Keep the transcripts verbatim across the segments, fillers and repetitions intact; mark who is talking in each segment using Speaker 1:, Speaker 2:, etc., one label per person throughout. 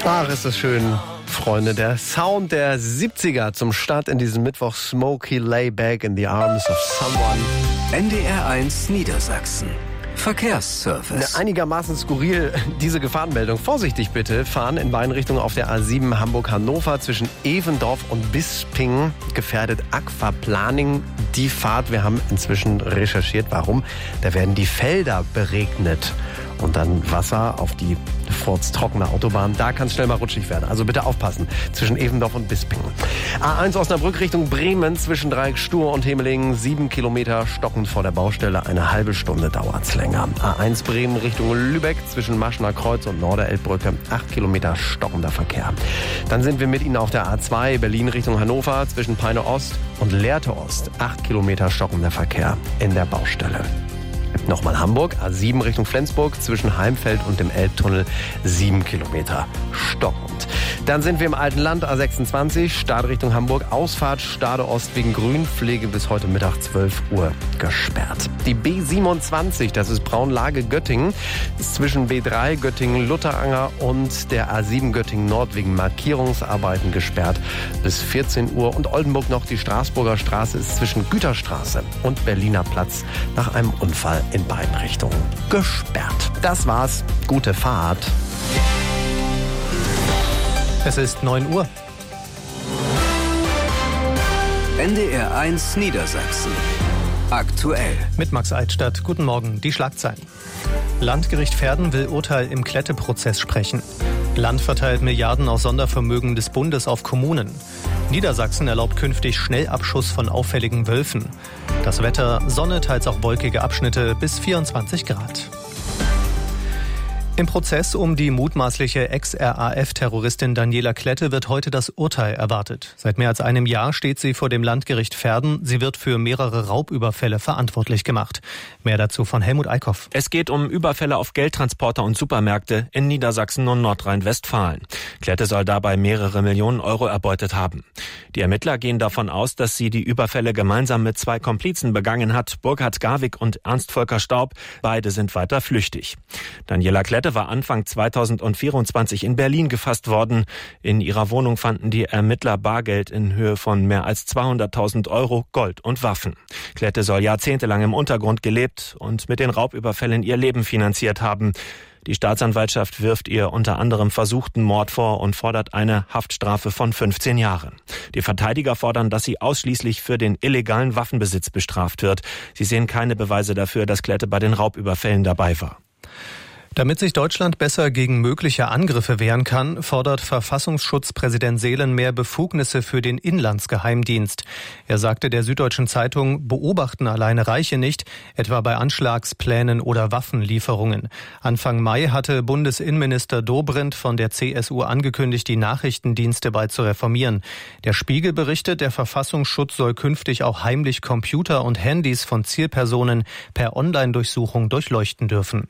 Speaker 1: Ach, ist das schön, Freunde. Der Sound der siebziger zum Start in diesem Mittwoch. Smokey Lay Back in the Arms of Someone.
Speaker 2: N D R eins Niedersachsen. Verkehrsservice.
Speaker 1: Einigermaßen skurril diese Gefahrenmeldung. Vorsichtig bitte, fahren in beiden Richtungen auf der A sieben Hamburg-Hannover zwischen Evendorf und Bisping. Gefährdet Aquaplaning die Fahrt. Wir haben inzwischen recherchiert, warum. Da werden die Felder beregnet. Und dann Wasser auf die furztrockene Autobahn. Da kann es schnell mal rutschig werden. Also bitte aufpassen. Zwischen Evendorf und Bisping. A eins Osnabrück Richtung Bremen zwischen Dreieck Stur und Hemelingen. Sieben Kilometer stockend vor der Baustelle. Eine halbe Stunde dauert's länger. A eins Bremen Richtung Lübeck zwischen Maschner Kreuz und Norderelbbrücke. Acht Kilometer stockender Verkehr. Dann sind wir mit Ihnen auf der A zwei Berlin Richtung Hannover zwischen Peine Ost und Lehrte Ost. Acht Kilometer stockender Verkehr in der Baustelle. Nochmal Hamburg, A sieben Richtung Flensburg, zwischen Heimfeld und dem Elbtunnel, sieben Kilometer stockend. Dann sind wir im alten Land, A sechsundzwanzig, Stade Richtung Hamburg, Ausfahrt Stade Ost wegen Grünpflege bis heute Mittag zwölf Uhr gesperrt. Die B siebenundzwanzig, das ist Braunlage Göttingen, ist zwischen B drei Göttingen-Lutteranger und der A sieben Göttingen Nord wegen Markierungsarbeiten gesperrt bis vierzehn Uhr. Und Oldenburg noch, die Straßburger Straße ist zwischen Güterstraße und Berliner Platz nach einem Unfall in beiden Richtungen gesperrt. Das war's. Gute Fahrt.
Speaker 3: Es ist neun Uhr.
Speaker 2: N D R eins Niedersachsen. Aktuell.
Speaker 3: Mit Max Eitstadt. Guten Morgen. Die Schlagzeilen. Landgericht Verden will Urteil im Klette-Prozess sprechen. Land verteilt Milliarden aus Sondervermögen des Bundes auf Kommunen. Niedersachsen erlaubt künftig Schnellabschuss von auffälligen Wölfen. Das Wetter, Sonne, teils auch wolkige Abschnitte bis vierundzwanzig Grad. Im Prozess um die mutmaßliche Ex-R A F-Terroristin Daniela Klette wird heute das Urteil erwartet. Seit mehr als einem Jahr steht sie vor dem Landgericht Verden. Sie wird für mehrere Raubüberfälle verantwortlich gemacht. Mehr dazu von Helmut Eickhoff.
Speaker 4: Es geht um Überfälle auf Geldtransporter und Supermärkte in Niedersachsen und Nordrhein-Westfalen. Klette soll dabei mehrere Millionen Euro erbeutet haben. Die Ermittler gehen davon aus, dass sie die Überfälle gemeinsam mit zwei Komplizen begangen hat, Burkhard Garwig und Ernst Volker Staub. Beide sind weiter flüchtig. Daniela Klette war Anfang zweitausendvierundzwanzig in Berlin gefasst worden. In ihrer Wohnung fanden die Ermittler Bargeld in Höhe von mehr als zweihunderttausend Euro, Gold und Waffen. Klette soll jahrzehntelang im Untergrund gelebt und mit den Raubüberfällen ihr Leben finanziert haben. Die Staatsanwaltschaft wirft ihr unter anderem versuchten Mord vor und fordert eine Haftstrafe von fünfzehn Jahren. Die Verteidiger fordern, dass sie ausschließlich für den illegalen Waffenbesitz bestraft wird. Sie sehen keine Beweise dafür, dass Klette bei den Raubüberfällen dabei war.
Speaker 3: Damit sich Deutschland besser gegen mögliche Angriffe wehren kann, fordert Verfassungsschutzpräsident Seelen mehr Befugnisse für den Inlandsgeheimdienst. Er sagte der Süddeutschen Zeitung, beobachten alleine reiche nicht, etwa bei Anschlagsplänen oder Waffenlieferungen. Anfang Mai hatte Bundesinnenminister Dobrindt von der C S U angekündigt, die Nachrichtendienste bald zu reformieren. Der Spiegel berichtet, der Verfassungsschutz soll künftig auch heimlich Computer und Handys von Zielpersonen per Online-Durchsuchung durchleuchten dürfen.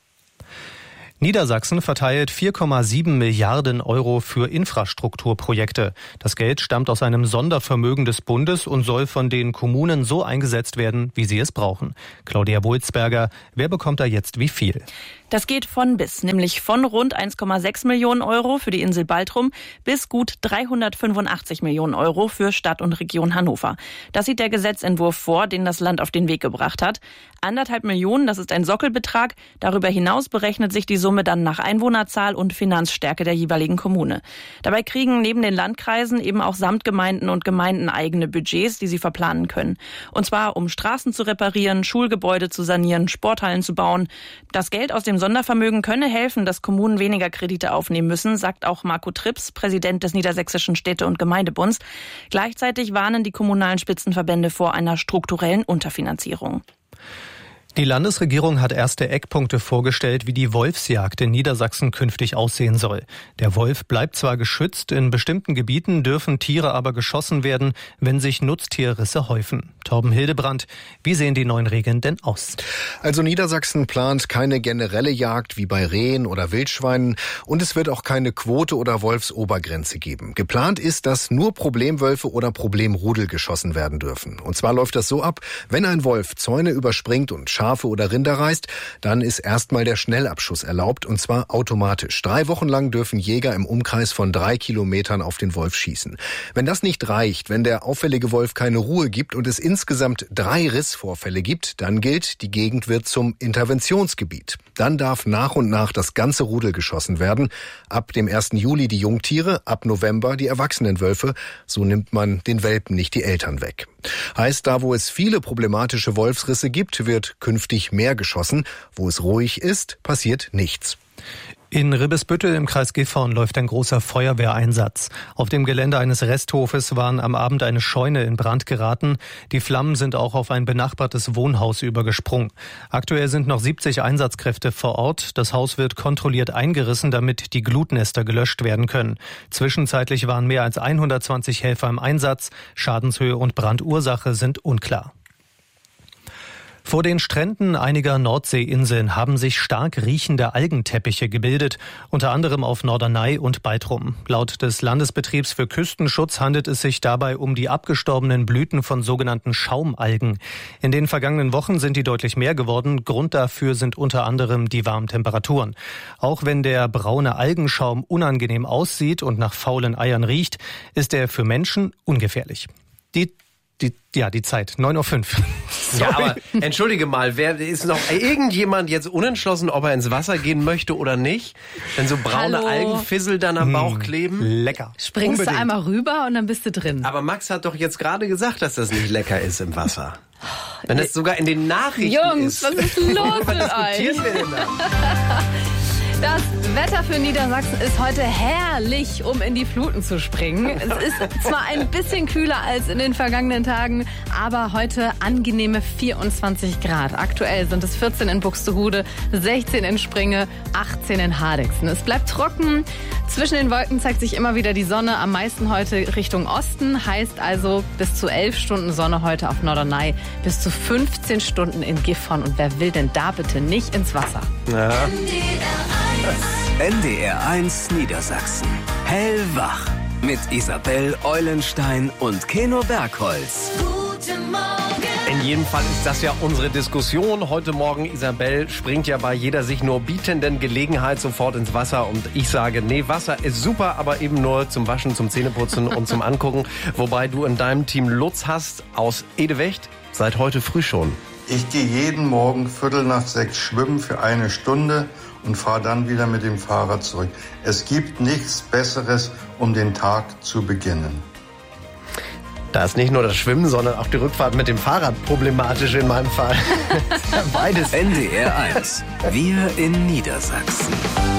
Speaker 3: Niedersachsen verteilt vier Komma sieben Milliarden Euro für Infrastrukturprojekte. Das Geld stammt aus einem Sondervermögen des Bundes und soll von den Kommunen so eingesetzt werden, wie sie es brauchen. Claudia Bulzberger, wer bekommt da jetzt wie viel?
Speaker 5: Das geht von bis, nämlich von rund eins Komma sechs Millionen Euro für die Insel Baltrum bis gut dreihundertfünfundachtzig Millionen Euro für Stadt und Region Hannover. Das sieht der Gesetzentwurf vor, den das Land auf den Weg gebracht hat. Anderthalb Millionen, das ist ein Sockelbetrag. Darüber hinaus berechnet sich die Summe dann nach Einwohnerzahl und Finanzstärke der jeweiligen Kommune. Dabei kriegen neben den Landkreisen eben auch Samtgemeinden und Gemeinden eigene Budgets, die sie verplanen können. Und zwar um Straßen zu reparieren, Schulgebäude zu sanieren, Sporthallen zu bauen. Das Geld aus dem Sondervermögen könne helfen, dass Kommunen weniger Kredite aufnehmen müssen, sagt auch Marco Trips, Präsident des Niedersächsischen Städte- und Gemeindebunds. Gleichzeitig warnen die kommunalen Spitzenverbände vor einer strukturellen Unterfinanzierung.
Speaker 3: Die Landesregierung hat erste Eckpunkte vorgestellt, wie die Wolfsjagd in Niedersachsen künftig aussehen soll. Der Wolf bleibt zwar geschützt, in bestimmten Gebieten dürfen Tiere aber geschossen werden, wenn sich Nutztierrisse häufen. Torben Hildebrand, wie sehen die neuen Regeln denn aus?
Speaker 6: Also Niedersachsen plant keine generelle Jagd wie bei Rehen oder Wildschweinen und es wird auch keine Quote oder Wolfsobergrenze geben. Geplant ist, dass nur Problemwölfe oder Problemrudel geschossen werden dürfen. Und zwar läuft das so ab, wenn ein Wolf Zäune überspringt und Schafe Schafe oder Rinder reißt, dann ist erstmal der Schnellabschuss erlaubt, und zwar automatisch. Drei Wochen lang dürfen Jäger im Umkreis von drei Kilometern auf den Wolf schießen. Wenn das nicht reicht, wenn der auffällige Wolf keine Ruhe gibt und es insgesamt drei Rissvorfälle gibt, dann gilt, die Gegend wird zum Interventionsgebiet. Dann darf nach und nach das ganze Rudel geschossen werden. Ab dem ersten Juli die Jungtiere, ab November die erwachsenen Wölfe. So nimmt man den Welpen nicht die Eltern weg. Heißt, da wo es viele problematische Wolfsrisse gibt, wird künftig mehr geschossen. Wo es ruhig ist, passiert nichts.
Speaker 3: In Ribbesbüttel im Kreis Gifhorn läuft ein großer Feuerwehreinsatz. Auf dem Gelände eines Resthofes waren am Abend eine Scheune in Brand geraten. Die Flammen sind auch auf ein benachbartes Wohnhaus übergesprungen. Aktuell sind noch siebzig Einsatzkräfte vor Ort. Das Haus wird kontrolliert eingerissen, damit die Glutnester gelöscht werden können. Zwischenzeitlich waren mehr als hundertzwanzig Helfer im Einsatz. Schadenshöhe und Brandursache sind unklar. Vor den Stränden einiger Nordseeinseln haben sich stark riechende Algenteppiche gebildet, unter anderem auf Norderney und Baltrum. Laut des Landesbetriebs für Küstenschutz handelt es sich dabei um die abgestorbenen Blüten von sogenannten Schaumalgen. In den vergangenen Wochen sind die deutlich mehr geworden. Grund dafür sind unter anderem die warmen Temperaturen. Auch wenn der braune Algenschaum unangenehm aussieht und nach faulen Eiern riecht, ist er für Menschen ungefährlich. Die Die, ja, die Zeit, neun Uhr fünf.
Speaker 1: Ja, aber entschuldige mal, wer ist noch irgendjemand jetzt unentschlossen, ob er ins Wasser gehen möchte oder nicht? Wenn so braune
Speaker 7: Hallo.
Speaker 1: Algenfissel dann am Bauch kleben?
Speaker 3: Lecker.
Speaker 7: Springst
Speaker 1: Unbedingt.
Speaker 7: du einmal rüber und dann bist du drin.
Speaker 1: Aber Max hat doch jetzt gerade gesagt, dass das nicht lecker ist im Wasser. Wenn das sogar in den Nachrichten
Speaker 7: Jungs,
Speaker 1: ist.
Speaker 7: was ist los mit euch?
Speaker 1: diskutieren wir denn da?
Speaker 7: Das Wetter für Niedersachsen ist heute herrlich, um in die Fluten zu springen. Es ist zwar ein bisschen kühler als in den vergangenen Tagen, aber heute angenehme vierundzwanzig Grad. Aktuell sind es vierzehn in Buxtehude, sechzehn in Springe, achtzehn in Hardegsten. Es bleibt trocken. Zwischen den Wolken zeigt sich immer wieder die Sonne, am meisten heute Richtung Osten. Heißt also bis zu elf Stunden Sonne heute auf Norderney, bis zu fünfzehn Stunden in Gifhorn. Und wer will denn da bitte nicht ins Wasser?
Speaker 1: Ja.
Speaker 2: N D R eins Niedersachsen. Hellwach. Mit Isabel Eulenstein und Keno Bergholz.
Speaker 8: Guten Morgen.
Speaker 1: In jedem Fall ist das ja unsere Diskussion. Heute Morgen, Isabel springt ja bei jeder sich nur bietenden Gelegenheit sofort ins Wasser. Und ich sage, nee, Wasser ist super, aber eben nur zum Waschen, zum Zähneputzen und zum Angucken. Wobei du in deinem Team Lutz hast aus Edewecht seit heute früh schon.
Speaker 9: Ich gehe jeden Morgen Viertel nach sechs schwimmen für eine Stunde und fahre dann wieder mit dem Fahrrad zurück. Es gibt nichts Besseres, um den Tag zu beginnen.
Speaker 1: Da ist nicht nur das Schwimmen, sondern auch die Rückfahrt mit dem Fahrrad problematisch in meinem Fall. Beides.
Speaker 2: N D R eins. Wir in Niedersachsen.